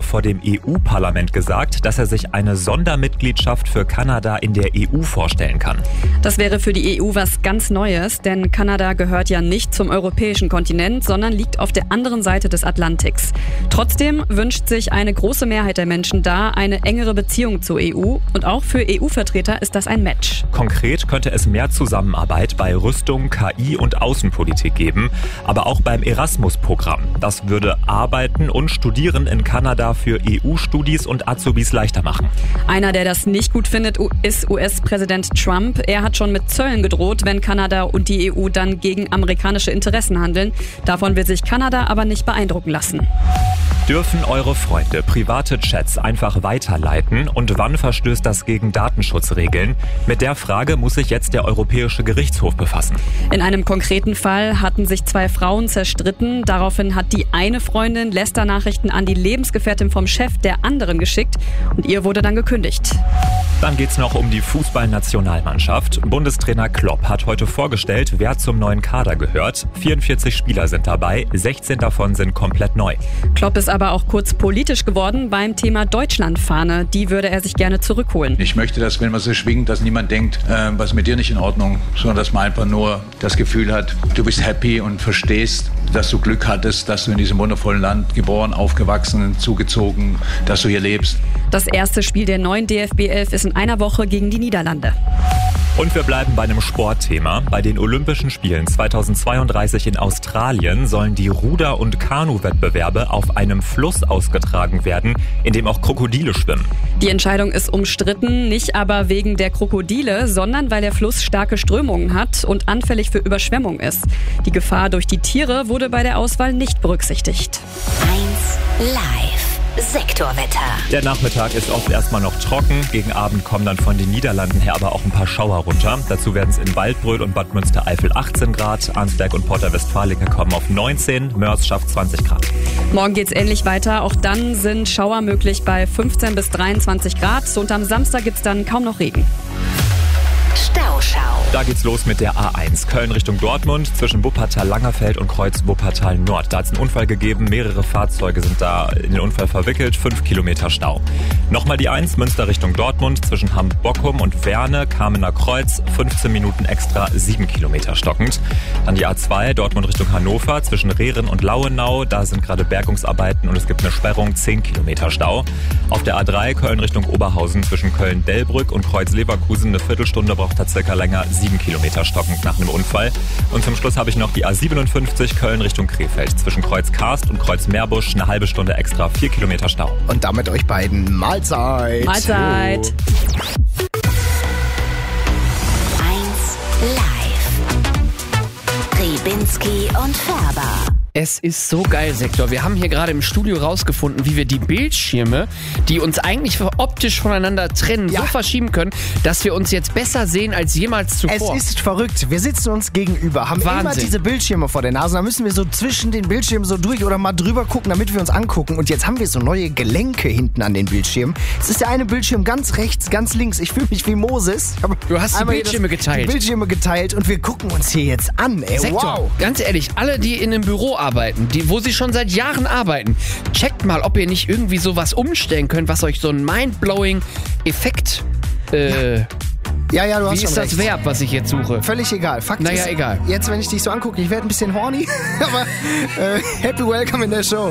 vor dem EU-Parlament gesagt, dass er sich eine Sondermitgliedschaft für Kanada in der EU vorstellen kann. Das wäre für die EU was ganz Neues, denn Kanada gehört ja nicht zum europäischen Kontinent, sondern liegt auf der anderen Seite des Atlantiks. Trotzdem wünscht sich eine große Mehrheit der Menschen da eine engere Beziehung zur EU und auch für EU-Vertreter ist das ein Match. Konkret könnte es mehr Zusammenarbeit bei Rüstung, KI und Außenpolitik geben, aber auch beim Erasmus-Programm. Das würde Arbeiten und Studieren in Kanada für EU-Studis und Azubis leichter machen. Einer, der das nicht gut findet, ist US-Präsident Trump. Er hat schon mit Zöllen gedroht, wenn Kanada und die EU dann gegen amerikanische Interessen handeln. Davon will sich Kanada aber nicht beeindrucken lassen. Dürfen eure Freunde private Chats einfach weiterleiten und wann verstößt das gegen Datenschutzregeln? Mit der Frage muss sich jetzt der Europäische Gerichtshof befassen. In einem konkreten Fall hatten sich 2 Frauen zerstritten. Daraufhin hat die eine Freundin Lästernachrichten an die Lebensgefährtin vom Chef der anderen geschickt und ihr wurde dann gekündigt. Dann geht's noch um die Fußballnationalmannschaft. Bundestrainer Klopp hat heute vorgestellt, wer zum neuen Kader gehört. 44 Spieler sind dabei, 16 davon sind komplett neu. Klopp ist aber auch kurz politisch geworden beim Thema Deutschlandfahne. Die würde er sich gerne zurückholen. Ich möchte, dass, wenn man sie schwingt, dass niemand denkt, was mit dir nicht in Ordnung, sondern dass man einfach nur das Gefühl hat, du bist happy und verstehst, dass du Glück hattest, dass du in diesem wundervollen Land geboren, aufgewachsen, zugezogen, dass du hier lebst. Das erste Spiel der neuen DFB 11 ist in einer Woche gegen die Niederlande. Und wir bleiben bei einem Sportthema. Bei den Olympischen Spielen 2032 in Australien sollen die Ruder- und Kanu-Wettbewerbe auf einem Fluss ausgetragen werden, in dem auch Krokodile schwimmen. Die Entscheidung ist umstritten, nicht aber wegen der Krokodile, sondern weil der Fluss starke Strömungen hat und anfällig für Überschwemmung ist. Die Gefahr durch die Tiere wurde bei der Auswahl nicht berücksichtigt. 1 Live. Sektorwetter. Der Nachmittag ist oft erstmal noch trocken. Gegen Abend kommen dann von den Niederlanden her aber auch ein paar Schauer runter. Dazu werden es in Waldbröl und Bad Münstereifel 18 Grad. Arnsberg und Porta-Westfalica kommen auf 19. Mörs schafft 20 Grad. Morgen geht's ähnlich weiter. Auch dann sind Schauer möglich bei 15 bis 23 Grad. Und am Samstag gibt's dann kaum noch Regen. Stauschau. Da geht's los mit der A1 Köln Richtung Dortmund zwischen Wuppertal-Langerfeld und Kreuz Wuppertal-Nord. Da hat es einen Unfall gegeben, mehrere Fahrzeuge sind da in den Unfall verwickelt, 5 Kilometer Stau. Nochmal die 1 Münster Richtung Dortmund zwischen Hamm-Bockum und Werne, Kamener Kreuz, 15 Minuten extra, 7 Kilometer stockend. Dann die A2 Dortmund Richtung Hannover zwischen Rehren und Lauenau, da sind gerade Bergungsarbeiten und es gibt eine Sperrung, 10 Kilometer Stau. Auf der A3 Köln Richtung Oberhausen zwischen Köln-Dellbrück und Kreuz-Leverkusen eine Viertelstunde, braucht da circa länger, 7 Kilometer stockend nach einem Unfall. Und zum Schluss habe ich noch die A57 Köln Richtung Krefeld. Zwischen Kreuz Karst und Kreuz Meerbusch eine halbe Stunde extra, 4 Kilometer Stau. Und damit euch beiden Mahlzeit. Mahlzeit. 1 Live. Ribinski und Färber. Es ist so geil, Sektor. Wir haben hier gerade im Studio rausgefunden, wie wir die Bildschirme, die uns eigentlich optisch voneinander trennen, so verschieben können, dass wir uns jetzt besser sehen als jemals zuvor. Es ist verrückt. Wir sitzen uns gegenüber, haben immer diese Bildschirme vor der Nase. Da müssen wir so zwischen den Bildschirmen so durch oder mal drüber gucken, damit wir uns angucken. Und jetzt haben wir so neue Gelenke hinten an den Bildschirmen. Es ist der eine Bildschirm ganz rechts, ganz links. Ich fühle mich wie Moses. Du hast die Bildschirme geteilt. Die Bildschirme geteilt und wir gucken uns hier jetzt an. Ey, Sektor, wow. ganz ehrlich, alle, die in einem Büro arbeiten, wo sie schon seit Jahren arbeiten, checkt mal, ob ihr nicht irgendwie sowas umstellen könnt, was euch so einen mindblowing Effekt Ja, du hast Wie schon ist das recht. Verb, was ich jetzt suche? Völlig egal. Fakt ist, egal. Jetzt, wenn ich dich so angucke, ich werde ein bisschen horny, aber happy welcome in der Show.